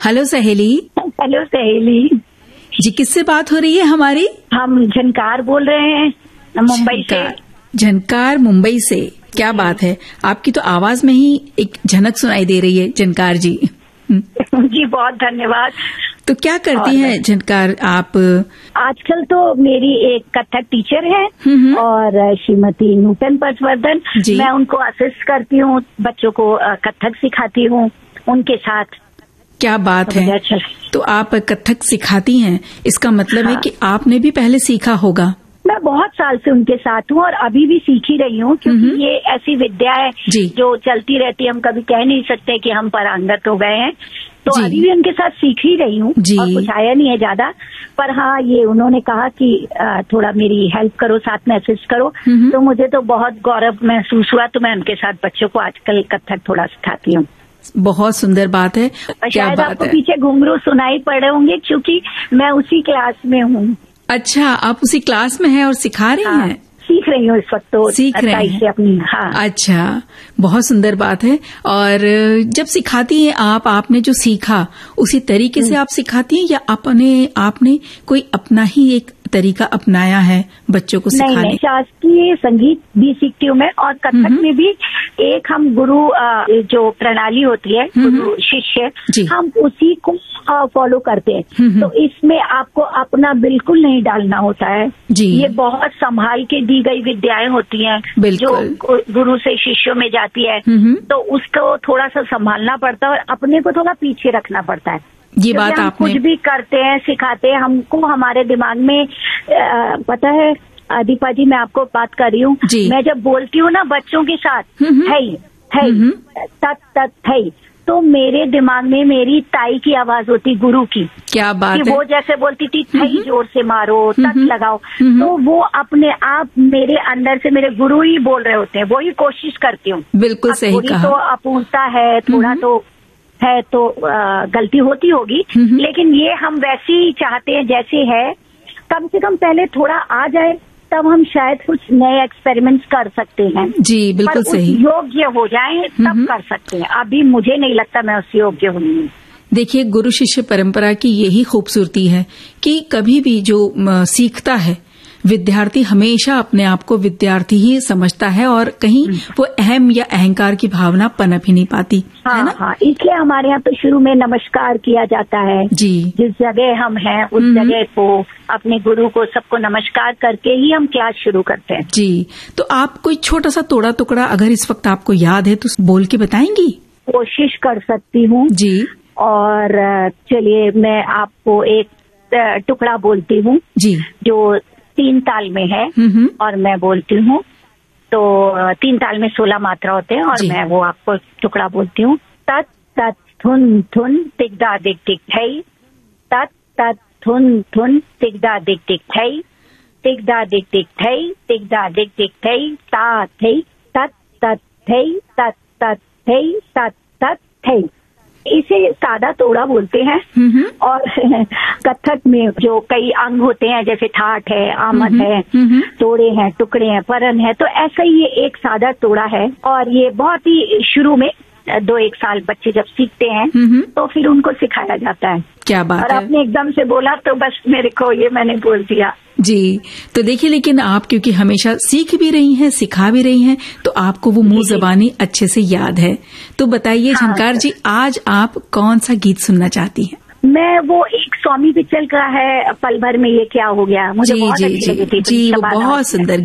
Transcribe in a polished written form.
Hello सहेली। Hello सहेली जी, किससे बात हो रही है हमारी? हम झनकार बोल रहे हैं, मुंबई से। झनकार मुंबई से, क्या बात है। आपकी तो आवाज में ही एक झनक सुनाई दे रही है झनकार जी। जी बहुत धन्यवाद। तो क्या करती हैं झनकार आप? आजकल तो मेरी एक कथक टीचर है और श्रीमती नूतन पटवर्धन, मैं उनको असिस्ट करती हूँ, बच्चों को कथक सिखाती हूँ उनके साथ। क्या बात है। तो आप कथक सिखाती हैं, इसका मतलब है कि आपने भी पहले सीखा होगा। मैं बहुत साल से उनके साथ हूँ और अभी भी सीख ही रही हूँ, क्योंकि ये ऐसी विद्या है जो चलती रहती है। हम कभी कह नहीं सकते कि हम पारंगत हो गए हैं, तो अभी भी उनके साथ सीख ही रही हूँ और कुछ आया नहीं है ज्यादा। पर हाँ, ये उन्होंने कहा कि थोड़ा मेरी हेल्प करो, साथ में असिस्ट करो, तो मुझे तो बहुत गौरव महसूस हुआ। तो मैं उनके साथ बच्चों को आजकल कथक थोड़ा सिखाती हूँ। बहुत सुंदर बात है। शायद आपको पीछे घुंघरू सुनाई पड़े होंगे, क्योंकि मैं उसी क्लास में हूँ। अच्छा, आप उसी क्लास में हैं और सिखा रही हैं? सीख रही हूँ इस वक्त, तो सीख रही हैं अपनी। हाँ। अच्छा, बहुत सुंदर बात है। और जब सिखाती हैं आपने जो सीखा उसी तरीके से आप सिखाती हैं या आपने कोई अपना ही एक तरीका अपनाया है बच्चों को सिखाने? नहीं, शास्त्रीय संगीत भी सीखती हूँ मैं, और कथक में भी एक हम गुरु जो प्रणाली होती है, गुरु शिष्य, हम उसी को फॉलो करते हैं। तो इसमें आपको अपना बिल्कुल नहीं डालना होता है। ये बहुत संभाल के दी गई विद्याएं होती हैं जो गुरु से शिष्यों में जाती है, तो उसको थोड़ा सा संभालना पड़ता है और अपने को थोड़ा पीछे रखना पड़ता है। ये बात आपने कुछ भी करते हैं, सिखाते हैं, हमको हमारे दिमाग में पता है दीपा जी, मैं आपको बात कर रही हूँ, मैं जब बोलती हूँ ना बच्चों के साथ है तत तत है, तो मेरे दिमाग में मेरी ताई की आवाज होती, गुरु की। क्या बात कि है। वो जैसे बोलती थी थई जोर से मारो, तत लगाओ, तो वो अपने आप मेरे अंदर से मेरे गुरु ही बोल रहे होते हैं। वो ही कोशिश करती हूँ। बिल्कुल सही कहा। तो अपूर्णता है, थोड़ा तो है, तो गलती होती होगी, लेकिन ये हम वैसे ही चाहते हैं जैसे है। कम से कम पहले थोड़ा आ जाए, तब हम शायद कुछ नए एक्सपेरिमेंट्स कर सकते हैं। जी बिल्कुल सही। योग्य हो जाए तब कर सकते हैं। अभी मुझे नहीं लगता मैं उस योग्य हूँ। देखिए, गुरु शिष्य परंपरा की यही खूबसूरती है कि कभी भी जो सीखता है विद्यार्थी हमेशा अपने आप को विद्यार्थी ही समझता है और कहीं वो अहम या अहंकार की भावना पनप ही नहीं पाती। हाँ, है ना? हाँ, इसलिए हमारे यहाँ तो शुरू में नमस्कार किया जाता है। जी। जिस जगह हम हैं उस जगह को, अपने गुरु को, सबको नमस्कार करके ही हम क्लास शुरू करते हैं। जी। तो आप कोई छोटा सा तोड़ा टुकड़ा अगर इस वक्त आपको याद है तो बोल के बताएंगी? कोशिश कर सकती हूँ जी। और चलिए मैं आपको एक टुकड़ा बोलती हूँ जी, जो 3 ताल में है और मैं बोलती हूँ। तो 3 ताल में 16 मात्रा होते हैं और मैं वो आपको टुकड़ा बोलती हूँ। तत तत थुन थुन तिगदा दिग दिग थई, तत तत थुन थुन तिगदा दिग दिग थई, तिगदा दिग दिग थई, तिगदा दिग दिग थई, ता थई, तत तत थई, तत तत थई, तत तत थई। इसे सादा तोड़ा बोलते हैं। और कथक में जो कई अंग होते हैं, जैसे ठाठ है, आमद है, तोड़े हैं, टुकड़े हैं, परन है, तो ऐसा ही ये एक सादा तोड़ा है। और ये बहुत ही शुरू में 2-1 साल बच्चे जब सीखते हैं तो फिर उनको सिखाया जाता है। क्या बात है। और आपने एकदम से बोला तो बस मेरे को ये मैंने बोल दिया जी। तो देखिए, लेकिन आप क्योंकि हमेशा सीख भी रही हैं, सिखा भी रही हैं, तो आपको वो मुंह जबानी अच्छे से याद है। तो बताइए झनकार जी, आज आप कौन सा गीत सुनना चाहती हैं? मैं वो एक स्वामी पिक्चर का है, पल भर में ये क्या हो गया, मुझे बहुत अच्छी लगी थी। जी, वो बहुत सुंदर